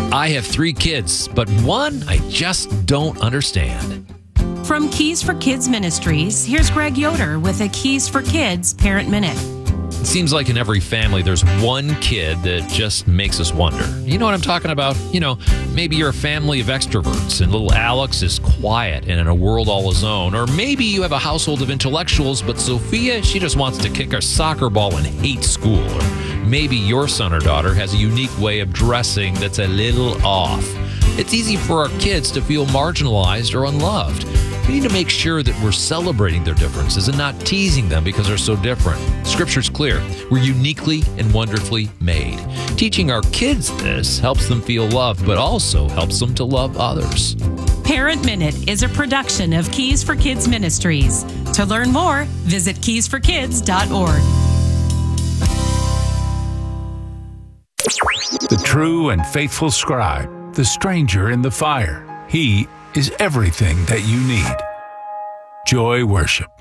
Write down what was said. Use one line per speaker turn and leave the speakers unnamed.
I have 3 kids, but one I just don't understand.
From Keys for Kids Ministries, here's Greg Yoder with a Keys for Kids Parent Minute.
It seems like in every family, there's one kid that just makes us wonder. You know what I'm talking about? Maybe you're a family of extroverts and little Alex is quiet and in a world all his own. Or maybe you have a household of intellectuals, but Sophia, she just wants to kick a soccer ball and hate school. Or maybe your son or daughter has a unique way of dressing that's a little off. It's easy for our kids to feel marginalized or unloved. We need to make sure that we're celebrating their differences and not teasing them because they're so different. Scripture's clear. We're uniquely and wonderfully made. Teaching our kids this helps them feel loved, but also helps them to love others.
Parent Minute is a production of Keys for Kids Ministries. To learn more, visit keysforkids.org.
The true and faithful scribe, the stranger in the fire. He is everything that you need. Joy Worship.